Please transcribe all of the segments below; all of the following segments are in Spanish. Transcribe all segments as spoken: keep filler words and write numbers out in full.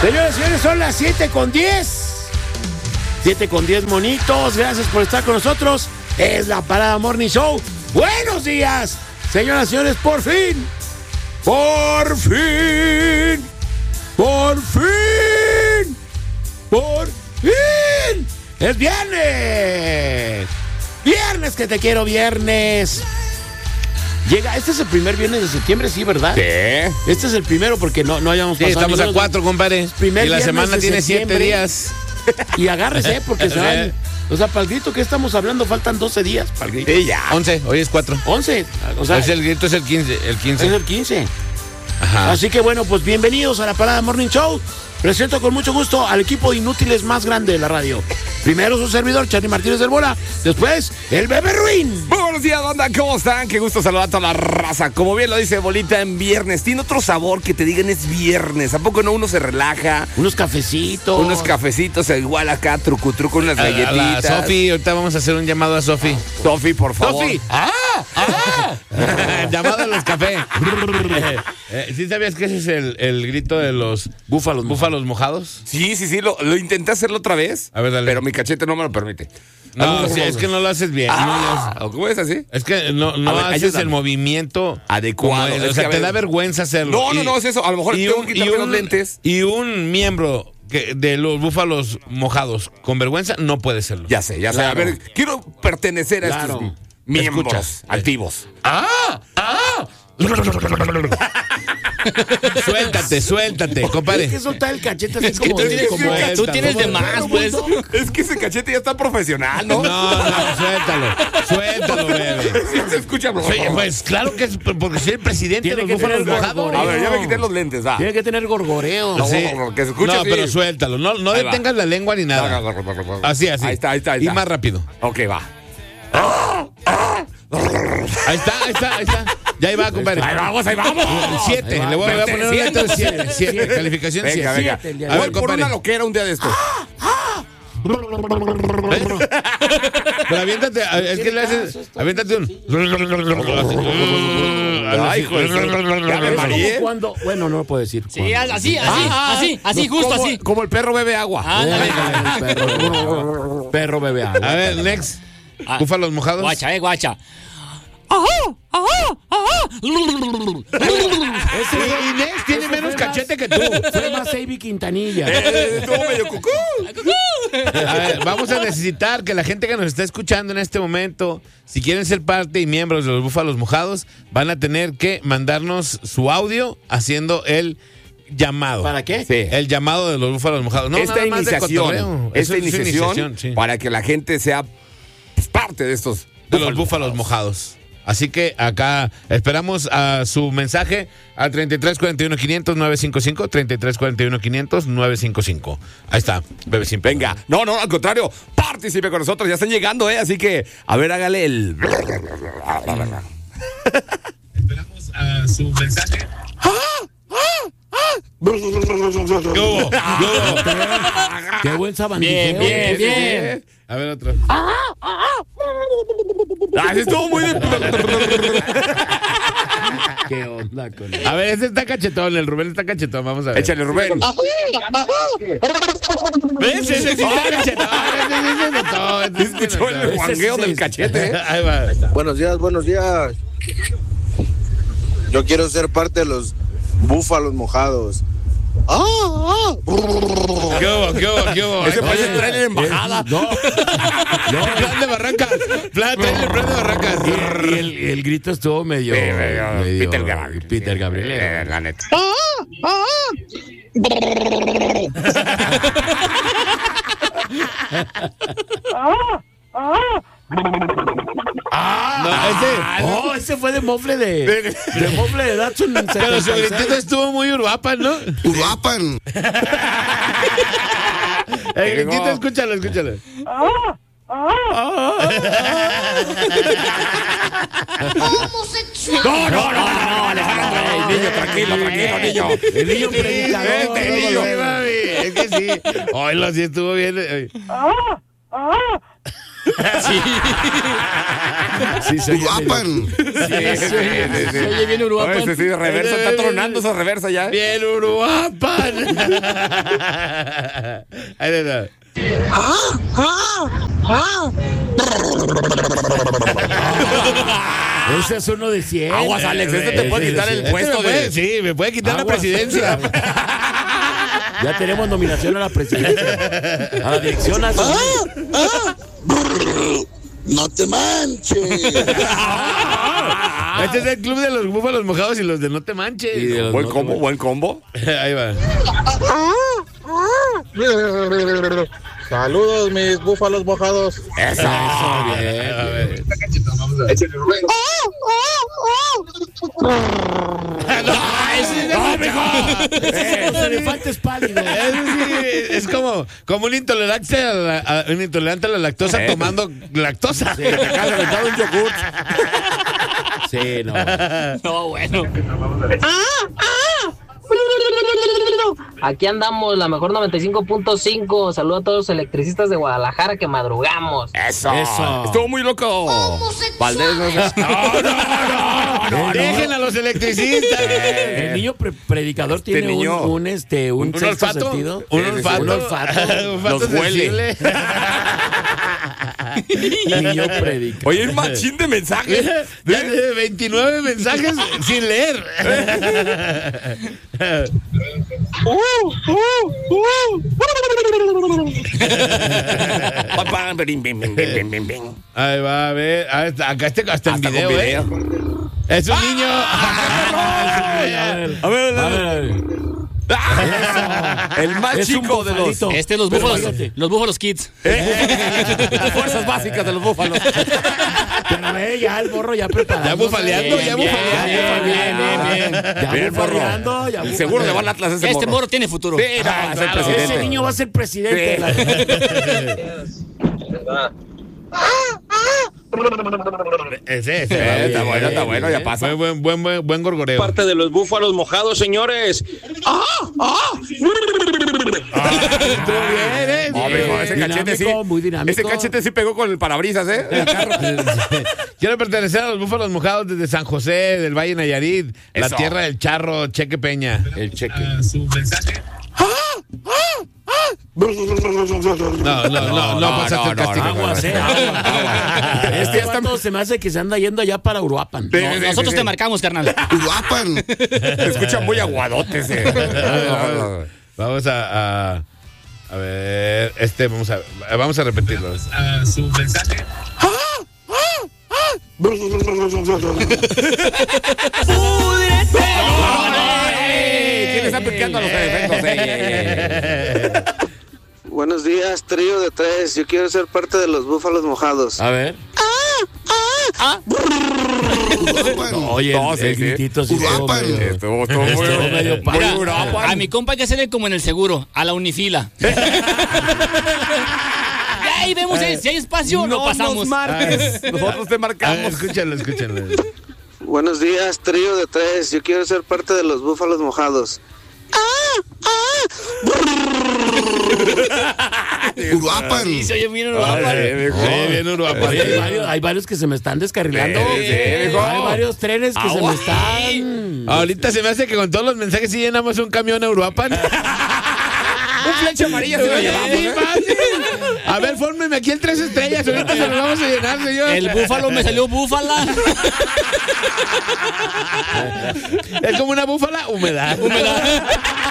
Señores y señores, son las siete con diez. siete con diez, monitos. Gracias por estar con nosotros. Es la Parada Morning Show. Buenos días, señoras y señores. Por fin. Por fin. Por fin. Por fin. Es viernes. Viernes que te quiero, viernes. Llega, este es el primer viernes de septiembre, sí, ¿verdad? Sí. Este es el primero porque no, no hayamos sí, pasado. estamos a cuatro, compadre. Primer y la semana tiene siete días. Y agárrese, porque se van. O sea, para el grito que estamos hablando faltan doce días para el grito. Sí, ya. once, hoy es cuatro. once. O sea, es el grito es el quince. El quince. Es el quince. Ajá. Así que bueno, pues bienvenidos a la Parada Morning Show. Presento con mucho gusto al equipo de inútiles más grande de la radio. Primero su servidor, Charly Martínez del Bola. Después, el Bebé Ruin. Muy buenos días, banda. ¿Cómo están? Qué gusto saludar a toda la raza. Como bien lo dice Bolita, en viernes. Tiene otro sabor que te digan es viernes. ¿A poco no uno se relaja? Unos cafecitos. Unos cafecitos, igual acá, truco, truco, unas A, galletitas. a la Sofi, ahorita vamos a hacer un llamado a Sofi. Sofi, por favor. Sofi. ¡Ah! ¡Ah! Llamado a los cafés. eh, eh, ¿Sí sabías que ese es el, el grito de los búfalos, búfalos mojados? Sí, sí, sí. Lo, lo intenté hacerlo otra vez. A ver, dale. Pero mi cachete no me lo permite. No, sí, es que no lo haces bien. Ah, no lo haces. ¿cómo es así? Es que no, no ver, haces ayúdame. el movimiento Adecuado. como él. Es O sea, que, a te ver. da vergüenza hacerlo. No, no, no, es eso. A lo mejor tengo que quitarme los lentes. Y un miembro que, de los búfalos mojados con vergüenza no puede serlo. Ya sé, ya sé. Claro. A ver, quiero pertenecer a Claro. estos miembros Escuchas. activos. ¡Ah! ¡Ah! Suéltate, suéltate, compadre. Hay que soltar el cachete así Es que como tú de- tienes- como tú esta, tienes como de el más, perro pues. bulldog. Es que ese cachete ya está profesional, ¿no? No, no, suéltalo, suéltalo, bebé. Sí se escucha. Oye, pues claro que es porque soy el presidente de Tiene los que búfalos tener mojados. gorgoreo. A ver, ya me quité los lentes, va. Tiene que tener gorgoreo. No, Sí. no, que se escuche No, así. pero suéltalo. No, no Ahí va. detengas la lengua ni nada. Así, así. Ahí está, ahí está, ahí Y está. más rápido. Ok, va. Ahí está, ahí está, ahí está. Ya ahí va, compadre. Ahí vamos, ahí vamos. Siete. Ahí va. Le voy a, voy a poner un Siete, letra de siete. siete. Siete. Calificación Venga, siete. venga. Siete el día A de Voy ver, por compadre. una loquera un día de estos. Pero aviéntate, es que le haces. Aviéntate un. Ay, hijo de su- Ya me Es mareé. como cuando, bueno, no lo puedo decir. Sí, así, así, así, así, justo como, así. Como el perro bebe agua. Ándale. Perro, perro bebe agua. A ver, next. Ah. Búfalos mojados. Guacha, eh, guacha. Ajá, ajá, ajá. Ese Y, y next tiene ese menos fue cachete más- que tú. Fue más Avi Quintanilla. Eh, Estuvo medio cucú. A ver, vamos a necesitar que la gente que nos está escuchando en este momento, si quieren ser parte y miembros de los Búfalos Mojados, van a tener que mandarnos su audio haciendo el llamado. ¿Para qué? Sí. El llamado de los Búfalos Mojados. No, esta nada más de iniciación, cotorreo. esta Eso es iniciación, sí, para que la gente sea pues, parte de estos de los Búfalos Mojados. Así que acá esperamos a su mensaje al treinta y tres cuarenta y uno quinientos nueve cincuenta y cinco, treinta y tres cuarenta y uno quinientos nueve cincuenta y cinco. Ahí está, bebé sin Venga, no, no, al contrario, participe con nosotros, ya están llegando, ¿eh? Así que, a ver, hágale el... Esperamos a su mensaje. ¿Qué hubo? ¿Qué hubo? Qué buen sabandijeo. Bien, bien, bien. A ver otro. Ah, sí estuvo muy... ¿Qué onda con él? A ver, ese está cachetón, el Rubén está cachetón, vamos a ver. Échale, Rubén. ¿Ves? Ese sí está cachetón. Ese sí se notó, ese sí se Escuchó el notó. guangueo del cachete, ¿eh? Ahí va. Buenos días, buenos días. Yo quiero ser parte de los búfalos mojados. ¡Ah! ah. ¿Qué hubo? ¿Qué hubo? ¿Qué hubo? Ese Oye, parece trailer de embajada. No. Plan de Barrancas. Plan, trailer, plan de Barrancas. Y, y el, y el grito estuvo medio. medio Peter Gabriel. Peter Gabriel. Eh, la neta. No, ese. Oh, ese fue de mofle de. De mofle de Datsun. Pero su gritito estuvo muy urbapa, ¿no? Uruapan. El gritito, escúchalo, escúchalo. No, no, no, no, Alejandro. Ey, niño, tranquilo, tranquilo, niño. El niño predicador. Este niño, mami. Es que sí. Hoy lo sí estuvo bien. eh. Sí. Sí, se oye Uruapan. Sí, sí, sí, sí. Se oye bien Uruapan. Oye, sí, sí, reversa, está tronando esa reversa ya. Bien Uruapan. Ahí está. Ese es uno de cien. Aguas, Alex, este te puede quitar el Este puesto me puede- de... Sí, me puede quitar la Aguas. presidencia. Ya tenemos nominación a la presidencia. A la dirección nacional. No te manches. Este es el club de los búfalos mojados y los de no te manches. Y de los Buen no te combo, manches. buen combo. Ahí va. Saludos, mis búfalos mojados. Eso. A ver. ¡No, mijo! Los elefantes pálidos. Eso sí, es como, como un intolerante a la, a- un intolerante a la lactosa Eh. tomando lactosa. Te acabas de aventar un yogurt. Sí, no. No, bueno. Aquí andamos, la mejor noventa y cinco punto cinco. Saludo a todos los electricistas de Guadalajara que madrugamos. Eso. Eso. Estuvo muy loco. Valdés, no sé. No, no, no, no. Dejen a los electricistas. El niño pre- predicador Este tiene niño. un, un, este, un, ¿Un sexto olfato? sentido. Un Sí, sí, sí. olfato. Un olfato. Un olfato Los huele. sensible. Niño predicador. Oye, es machín de mensajes. Ya de veintinueve mensajes sin leer. Pa, pa, bim, bim, bim, bim, bim, bim. Ahí va, a ver. Ah, está- acá este, hasta en Hasta con video, video. ¿eh? Es un niño. A ver, A ver, a ver. el más Es un chico de los bufalito. Este, los Pero búfalos, fíjate. los búfalos kids. las fuerzas básicas de los búfalos. Pero ve, ya el borro ya preparado. Ya bufaleando, ya Bien, bufaleando. bien, bien, bien. Ya Bien, morro. bufaleando, ya Seguro bufaleando. le van a Atlas ese Este morro. morro tiene futuro. Sí, no, va a ser presidente. Ese niño va a ser presidente. La- Ese, ese. Eh, está bueno, está bueno, ya pasa. Buen, buen, buen, buen, buen gorgoreo. Parte de los búfalos mojados, señores. Estuvo bien, ¿eh? No, mijo, ese Dinámico, cachete sí. muy dinámico. Ese cachete sí pegó con el parabrisas, ¿eh? El carro. Quiero pertenecer a los búfalos mojados desde San José, del Valle Nayarit, la Eso. tierra del charro, Cheque Peña. El cheque. No, no, no, no, pasaste el no, castigo. no, no. Aguas, eh, aguas. Este ya está- vato se me hace que se anda yendo allá para Uruapan. Sí, No, sí, nosotros sí, te sí. marcamos, carnal. Uruapan. Se escucha muy aguadote ese. Vamos a, a, a ver, este, vamos a, vamos a repetirlo. ¿Quién está piqueando a los elementos? Ey, ey, ey. Buenos días, trío de tres. Yo quiero ser parte de los búfalos mojados. A ver. Uruapan. Oye, No, el, sí, el sí. gritito sí estuvo Uruapan. medio- Estuvo, estuvo muy, Estuvo medio muy para- Uruapan. A mi compa hay que hacerle como en el seguro, a la unifila. Y ahí vemos si hay- si hay espacio, no, pasamos. nos marques. Nosotros te A ver, marcamos. escúchalo, escúchalo. Buenos días, trío de tres. Yo quiero ser parte de los búfalos mojados. Uruapan. Sí, se oye bien Ay, Uruapan. mijo. Sí, bien Uruapan. Oye, hay, varios, hay varios que se me están descarrilando. Sí, sí, mijo. Hay varios trenes que se me Aguas. están. Ahorita se me hace que con todos los mensajes sí llenamos un camión a Uruapan. Un flecha amarilla se lo llevamos, Sí, ¿eh? fácil. A ver, fórmeme aquí el tres estrellas. Ahorita se lo vamos a llenar, señor. El búfalo me salió búfala. Es como una búfala, humedad. Humedad.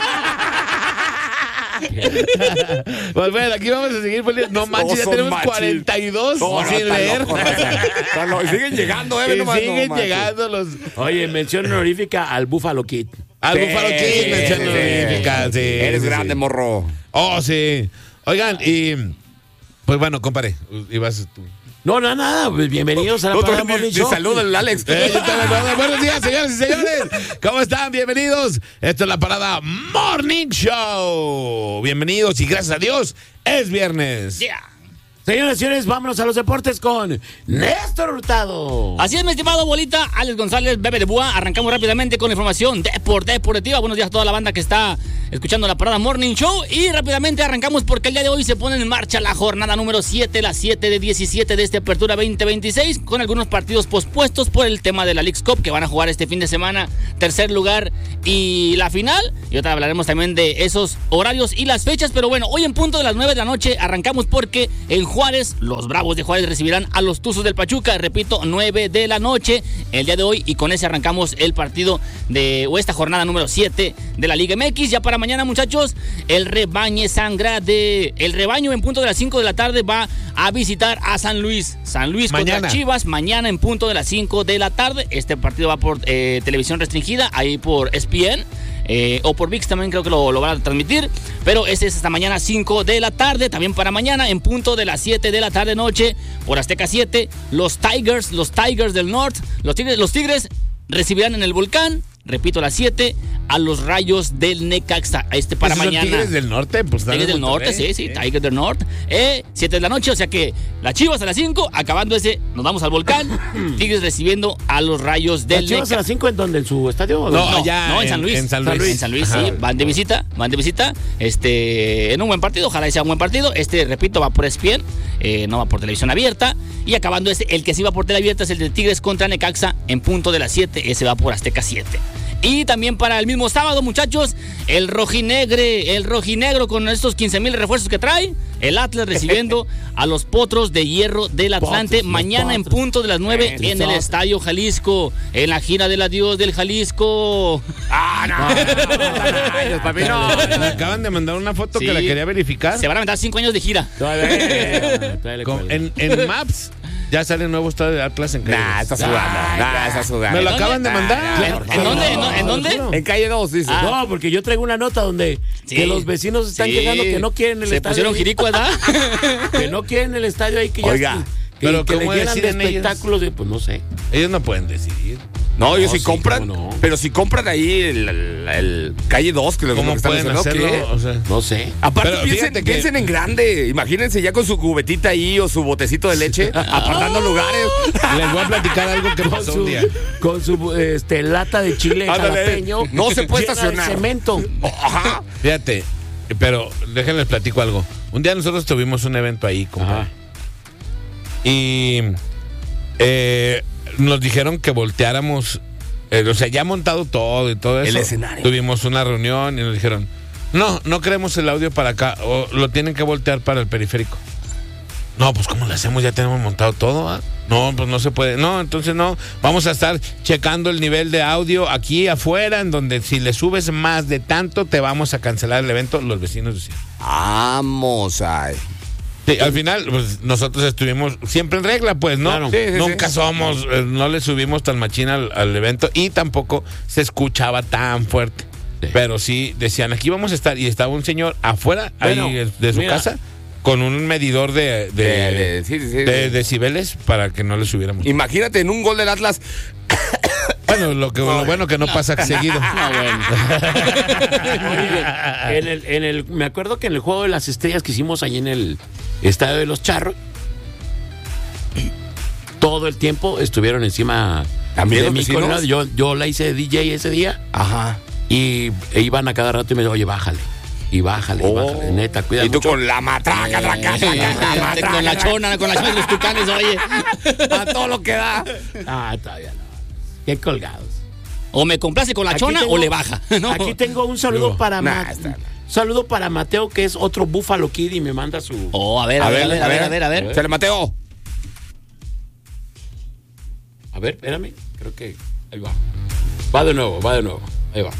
Pues bueno, aquí vamos a seguir poniendo. No manches, ya son tenemos machis. cuarenta y dos No, no, sin está leer. loco, raza. Está loco. Y siguen llegando, ¿eh? Y No más, no siguen manches. llegando los. Oye, mención honorífica al Buffalo Kid. Al Sí, Búfalo Kid, sí, mención sí, honorífica, sí, Eres sí, grande, sí. morro. Oh, sí. Oigan, y. Pues bueno, compadre, ibas tú. No, no, nada. Pues bienvenidos a la Otro Parada ni, Morning ni Show. saluda el Alex. Eh, yo también, bueno, buenos días, señores y señores. ¿Cómo están? Bienvenidos. Esto es la Parada Morning Show. Bienvenidos y gracias a Dios es viernes. Yeah. Señoras y señores, vámonos a los deportes con Néstor Hurtado. Así es, mi estimado Bolita, Alex González, Bebe de Búa. Arrancamos rápidamente con información deport, deportiva. Buenos días a toda la banda que está escuchando la Parada Morning Show. Y rápidamente arrancamos porque el día de hoy se pone en marcha la jornada número siete, la siete de diecisiete de esta apertura veinte veintiséis, con algunos partidos pospuestos por el tema de la Leagues Cup que van a jugar este fin de semana, tercer lugar y la final. Y otra hablaremos también de esos horarios y las fechas. Pero bueno, hoy en punto de las nueve de la noche arrancamos porque en Juárez, los Bravos de Juárez recibirán a los Tuzos del Pachuca, repito, nueve de la noche el día de hoy, y con ese arrancamos el partido de o esta jornada número siete de la Liga M X. Ya para mañana, muchachos, el rebaño sangra de el rebaño en punto de las cinco de la tarde va a visitar a San Luis. San Luis Mañana. contra Chivas, mañana en punto de las cinco de la tarde. Este partido va por eh, televisión restringida, ahí por E S P N. Eh, o por V I X también creo que lo, lo van a transmitir. Pero ese es hasta mañana cinco de la tarde. También para mañana en punto de las siete de la tarde noche por Azteca siete, los Tigers, los Tigers del Norte, los Tigres, los Tigres recibirán en el Volcán, repito, a las siete, a los Rayos del Necaxa. Este para ¿Esos son mañana. Tigres del Norte, pues están Tigres en del Norte, Monterrey, sí, sí, Tigers del Norte. Eh, siete de la noche, o sea que las Chivas a las cinco, acabando ese, nos vamos al Volcán. Tigres recibiendo a los Rayos del ¿Las Chivas Necaxa. a las cinco en dónde? ¿En su estadio? No, No, allá no, en San Luis. En San Luis, En San Luis, sí. Ajá. Van de visita, van de visita. Este, en un buen partido, ojalá sea un buen partido. Este, repito, va por E S P N, eh, no va por televisión abierta. Y acabando ese, el que sí va por tele abierta es el de Tigres contra Necaxa en punto de las siete. Ese va por Azteca siete. Y también para el mismo sábado, muchachos, el rojinegre, el rojinegro con estos quince mil refuerzos que trae. El Atlas recibiendo a los Potros de Hierro del Atlante Potros, mañana en Potros. punto de las nueve Eh, en el Potros. Estadio Jalisco, en la gira del adiós del Jalisco. ¡Ah, no! Ay, papi, no. Me acaban de mandar una foto Sí. que la quería verificar. Se van a aventar cinco años de gira. Todavía, todavía le Con- cuelga. en, en Maps ya sale el nuevo estadio de Atlas en calle. Nah, dos. está sudando. Nah, está sudando. Me lo ¿En acaban de dónde? mandar. ¿En- en dónde? ¿En dónde? ¿En dónde? En calle dos, dice. Ah. No, porque yo traigo una nota donde Sí. que los vecinos están Sí. quejando que no quieren el Se estadio. pusieron ahí. jirico, ¿verdad? Que no quieren el estadio ahí, que ya Oiga, que, pero que ¿cómo le llenan de deciden ellos? espectáculos de, pues no sé. Ellos no pueden decidir. No, ellos No, sí sí, compran. cómo no. Pero si compran ahí el, el- el calle dos, que lo ¿Cómo que están pueden haciendo, hacerlo? ¿qué? O sea, No sé. Aparte, Pero piensen, fíjate que- piensen en grande. Imagínense ya con su cubetita ahí o su botecito de leche, apartando lugares. les voy a platicar algo que Con pasó su, un día. con su este, lata de chile Ándale. jalapeño. No se puede llena de estacionar. cemento. Ajá. Fíjate, pero déjenles platico algo. Un día nosotros tuvimos un evento ahí, compa. Ajá. Y eh, nos dijeron que volteáramos, eh, o sea, ya montado todo y todo eso. El escenario. Tuvimos una reunión y nos dijeron, no, no queremos el audio para acá, o lo tienen que voltear para el periférico. No, pues ¿cómo lo hacemos? Ya tenemos montado todo, ¿ah? No, pues no se puede. No, entonces no. Vamos a estar checando el nivel de audio aquí afuera, en donde si le subes más de tanto, te vamos a cancelar el evento. Los vecinos decían. Vamos a. Sí, al final, pues, nosotros estuvimos siempre en regla, pues, ¿no? Claro. Sí, sí, Nunca sí. somos, eh, no le subimos tan machina al, al evento y tampoco se escuchaba tan fuerte. Sí. Pero sí decían, aquí vamos a estar. Y estaba un señor afuera Bueno, ahí de su mira. casa con un medidor de, de, De- de- sí, sí, sí. de decibeles para que no le subiéramos. Imagínate en un gol del Atlas. Bueno, lo, que, lo bueno que no pasa seguido. No, bueno. Oye, en el, en el, me acuerdo que en el juego de las estrellas que hicimos ahí en el estadio de los Charros, todo el tiempo estuvieron encima ¿También de los mí. vecinos? con- Yo, yo la hice de D J ese día Ajá. y e iban a cada rato y me decían, oye, bájale. Y bájale, y bájale, neta, cuida Y tú mucho. con la matraca, traca, traca, traca, Con la traca, chona, con la chona de los tucanes, oye. a todo lo que da. Ah, todavía no. Qué colgados. O me complace con la Aquí chona tengo- o le baja. ¿no? Aquí tengo un saludo Digo, para nah, Ma- está- un saludo para Mateo, que es otro Buffalo Kid, y me manda su. Oh, a ver, a, ver, a ver, a ver, a ver, a ver. Se le Mateo. A ver, espérame. Creo que. Ahí va. Va de nuevo, va de nuevo. Ahí va.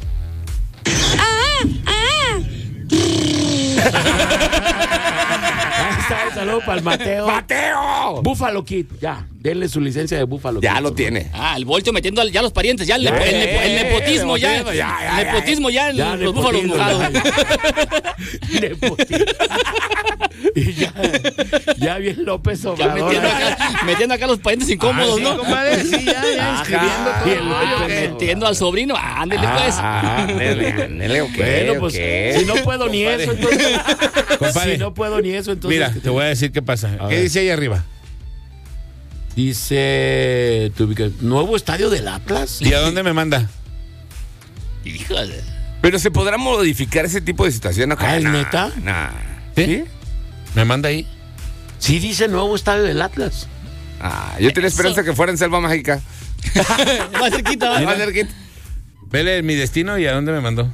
Ahí está el saludo para el Mateo. ¡Mateo! Buffalo Kid, ya. Denle su licencia de Buffalo Ya Kid, lo por tiene. Ah, el volteo metiendo al- ya los parientes, ya el, Ya, nepo- el, eh, nepo- el eh, nepotismo, eh, ya, nepotismo, ya, ya, ya, nepotismo ya, en Ya, los búfalos nepotismo, mojados. favor. Nepotismo. Y ya, ya bien López Ya Obrador. metiendo acá, metiendo acá los parientes incómodos, Ah, ¿no? sí, compadre, sí, ya, ya, Ajá. escribiendo todo Y el el rollo, López que- Metiendo al sobrino, ándele pues. Ah, ándele, ándele, ok, Bueno, pues ok. si no puedo ni eso, entonces. Compadre. Si no puedo ni eso, entonces. Mira, te voy a decir qué pasa. A ¿Qué ver. dice ahí arriba? Dice. tu ubica- ¿Nuevo estadio del Atlas? ¿Y a dónde me manda? Híjole. Pero se podrá modificar ese tipo de situación. No, Ah, ¿es Nah, neta? nah. ¿Sí? ¿Me manda ahí? Sí, dice nuevo estadio del Atlas. Ah, yo tenía esperanza que fuera en Selva Mágica. Más cerquita, ¿va? Más cerquita. Vele mi destino y a dónde me mandó.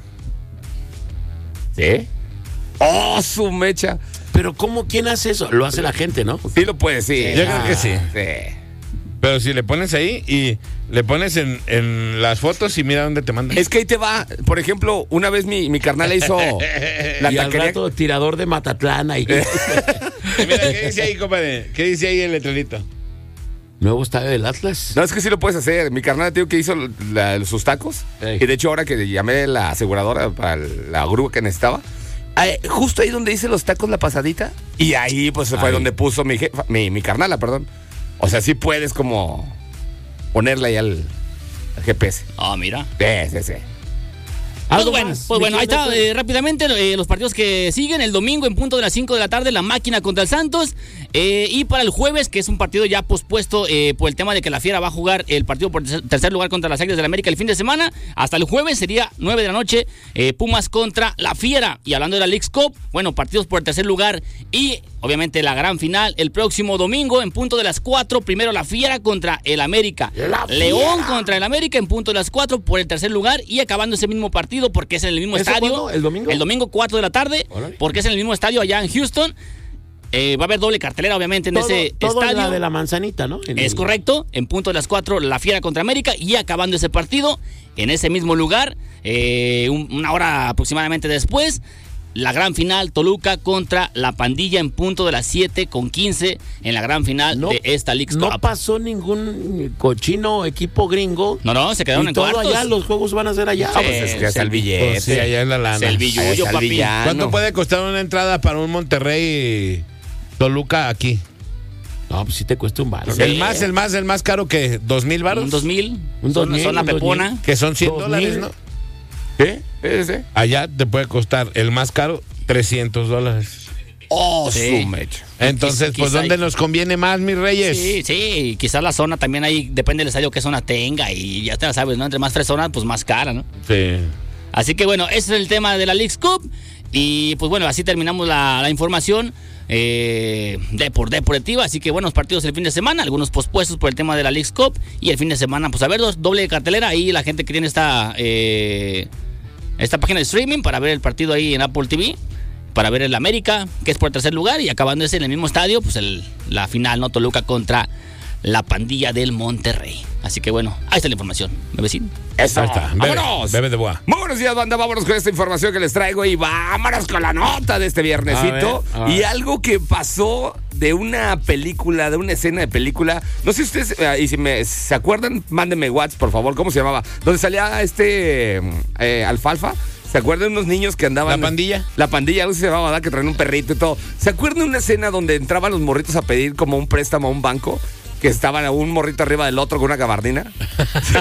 ¿Sí? ¡Oh, su mecha! Pero ¿cómo? ¿Quién hace eso? Lo hace la gente, ¿no? Sí lo puede, sí. Yo creo que sí. Sí. Pero si le pones ahí y le pones en, en las fotos y mira dónde te manda. Es que ahí te va. Por ejemplo, una vez mi, mi carnal le hizo la y al taquería. rato tirador de Matatlán ahí. Mira, ¿qué dice ahí, compadre? ¿Qué dice ahí el letrerito? Nuevo estadio del Atlas. No, es que sí lo puedes hacer. Mi carnal, tío, que hizo la- sus tacos. Ey. Y de hecho, ahora que llamé a la aseguradora para la grúa que necesitaba, ahí, justo ahí donde hice los tacos la pasadita. Y ahí, pues, fue Ahí. donde puso mi, jefa, mi, mi carnala, perdón. O sea, sí puedes como ponerle ahí al, al G P S. Ah, mira. Sí, sí, sí. Pues ¿Algo bueno, más? pues bueno, ahí ¿Me está, quieres eh, rápidamente eh, los partidos que siguen. El domingo en punto de las cinco de la tarde, la Máquina contra el Santos. Eh, y para el jueves, que es un partido ya pospuesto eh, por el tema de que la Fiera va a jugar el partido por tercer- tercer lugar contra las Águilas del América el fin de semana. Hasta el jueves sería nueve de la noche, eh, Pumas contra la Fiera. Y hablando de la Leagues Cup, bueno, partidos por el tercer lugar y obviamente la gran final el próximo domingo en punto de las cuatro. Primero la Fiera contra el América. La Fiera. León contra el América en punto de las cuatro por el tercer lugar y acabando ese mismo partido porque es en el mismo ¿Ese estadio. cuándo? ¿El domingo? El domingo cuatro de la tarde, Órale. porque es en el mismo estadio allá en Houston. Eh, va a haber doble cartelera, obviamente, en Todo, ese todo en estadio. la de la manzanita, ¿no? En Es el- correcto, en punto de las cuatro, la Fiera contra América y acabando ese partido, en ese mismo lugar, eh, un- una hora aproximadamente después, la gran final, Toluca contra la Pandilla en punto de las siete con quince en la gran final No, de esta Leagues no Cup. pasó ningún cochino equipo gringo. No, no, se quedaron y en todo cuartos. allá, los juegos van a ser allá. Ah, pues es que hasta el billete. Pues sí, allá es la lana. El Ahí billullo, está el papi. villano. ¿Cuánto puede costar una entrada para un Monterrey Toluca aquí? No, pues sí te cuesta un bar. Sí. El más, el más, el más caro que dos mil varos. Un dos mil, Un zona, dos mil, zona un dos pepona. mil. Que son cien Dos dólares, mil. ¿no? ¿Qué? Ese. Allá te puede costar el más caro trescientos dólares. Oh, Sí. su mecha. Entonces, Quizá- pues, quizá ¿dónde hay- nos conviene más, mis reyes? Sí, sí, quizás la zona también ahí, depende del estadio qué zona tenga y ya te la sabes, ¿no? Entre más tres zonas, pues más cara, ¿no? Sí. Así que bueno, ese es el tema de la Leagues Cup y pues bueno, así terminamos la, la información eh, de por deportiva, así que buenos partidos el fin de semana, algunos pospuestos por el tema de la Leagues Cup y el fin de semana, pues a ver, dos, doble cartelera ahí la gente que tiene esta, eh, esta página de streaming para ver el partido ahí en Apple T V. Para ver el América, que es por el tercer lugar, y acabando ese en el mismo estadio, pues el, la final, ¿no? Toluca contra la Pandilla del Monterrey. Así que bueno, ahí está la información, bebecín. Eso. Ahí está. Bebe, ¡Vámonos! bebe de boa. Muy buenos días, banda. Vámonos con esta información que les traigo y vámonos con la nota de este viernesito. A ver, a ver. Y algo que pasó de una película, de una escena de película. No sé si ustedes, eh, y si me, se acuerdan, mándenme WhatsApp, por favor. ¿Cómo se llamaba? Donde salía este eh, Alfalfa. ¿Se acuerdan de unos niños que andaban? ¿La pandilla? La pandilla, algo se llamaba, ¿verdad? Que traían un perrito y todo. ¿Se acuerdan de una escena donde entraban los morritos a pedir como un préstamo a un banco? Que estaban un morrito arriba del otro con una gabardina. Sí,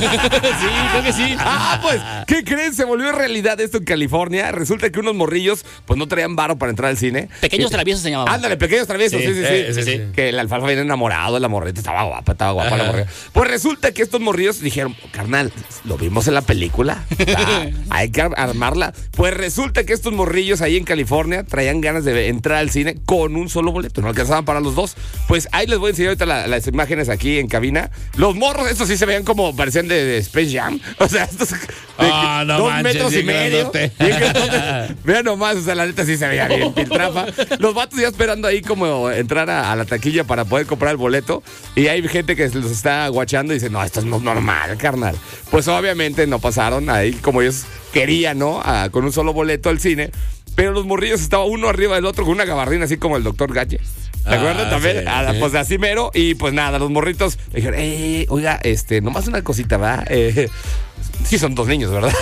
creo que sí. Ah, pues, ¿qué creen? Se volvió realidad esto en California. Resulta que unos morrillos, pues no traían varo para entrar al cine. Pequeños Eh, traviesos se llamaban. Ándale, pequeños traviesos, sí, Sí, sí, sí. eh, sí, sí. Que el alfalfa viene enamorado, la morrita estaba guapa, estaba guapa la morrita. Pues resulta que estos morrillos dijeron, carnal, lo vimos en la película. Ah, hay que ar- armarla. Pues resulta que estos morrillos ahí en California traían ganas de entrar al cine con un solo boleto. No alcanzaban para los dos. Pues ahí les voy a enseñar ahorita la- las imágenes aquí en cabina. Los morros, estos sí se veían como parecían de, de Space Jam. O sea, estos de Ah, no dos manches, metros y bien medio. grandote. Bien grandote. Vean nomás, o sea, la neta sí se veía bien piltrafa. Los vatos ya esperando ahí como entrar a, a la taquilla para poder comprar el boleto. Y hay gente que los está guachando y dice, no, esto es no normal, carnal. Pues obviamente no pasaron ahí como ellos querían, ¿no? A- con un solo boleto al cine. Pero los morrillos estaban uno arriba del otro con una gabardina así como el doctor Galle. ¿te acuerdas Ah, también? sí, Ah, sí. pues así mero. Y pues nada, los morritos le dijeron, eh, oiga, este, nomás una cosita, ¿verdad? Eh, sí, son dos niños, ¿verdad?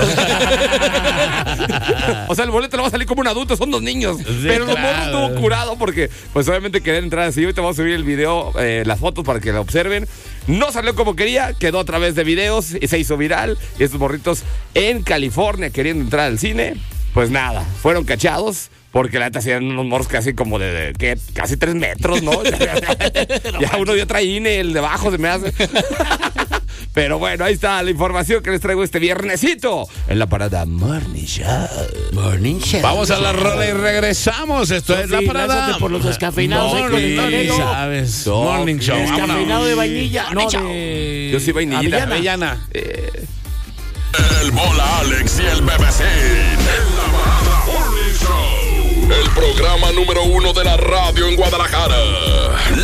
O sea, el boleto le va a salir como un adulto, son dos niños. Sí, pero los claro. morros estuvo curado porque, pues obviamente querían entrar así. Ahorita vamos a subir el video, eh, las fotos para que lo observen. No salió como quería, quedó a través de videos y se hizo viral. Y estos morritos en California queriendo entrar al cine, pues nada, fueron cachados. Porque la neta hacían unos morros casi como de, de ¿qué? Casi tres metros, ¿no? Ya uno de otra I N E, el de abajo se me hace. Pero bueno, ahí está la información que les traigo este viernesito en la parada Morning Show. Morning Show. Vamos a la rola y regresamos. Esto es la Sí, parada. lánzate por los descafeinados ahí con el Morning, Toledo. sabes. Morning Show. Descafeinado Vámonos. de vainilla. No, Morning de... Yo sí vainillita. Avellana. Avellana. Eh, El Bola Alex y el Bebecín. En la parada Morning Show. El programa número uno de la radio en Guadalajara.